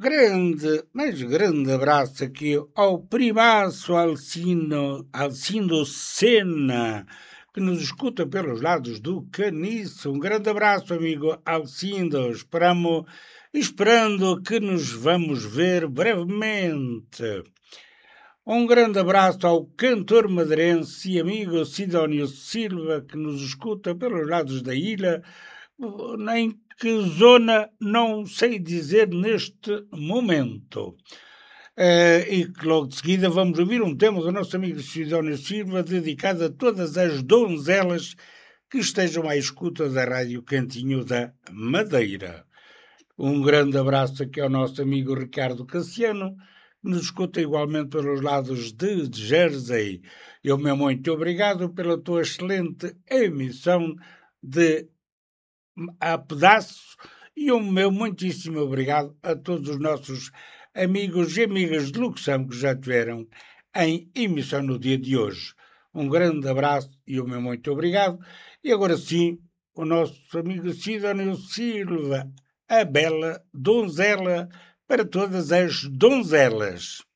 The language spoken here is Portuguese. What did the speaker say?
mas grande abraço aqui ao primaço Alcindo Sena, que nos escuta pelos lados do Caniço. Um grande abraço, amigo Alcindo. Esperando que nos vamos ver brevemente. Um grande abraço ao cantor madeirense e amigo Sidónio Silva, que nos escuta pelos lados da ilha. Em que zona não sei dizer neste momento. E que logo de seguida vamos ouvir um tema do nosso amigo Sidónio Silva dedicado a todas as donzelas que estejam à escuta da Rádio Cantinho da Madeira. Um grande abraço aqui ao nosso amigo Ricardo Cassiano, que nos escuta igualmente pelos lados de Jersey. Eu, meu muito obrigado pela tua excelente emissão de a pedaços, e o meu muitíssimo obrigado a todos os nossos amigos e amigas de locução que já tiveram em emissão no dia de hoje. Um grande abraço e o meu muito obrigado. E agora sim, o nosso amigo Sidónio Silva, a bela donzela para todas as donzelas.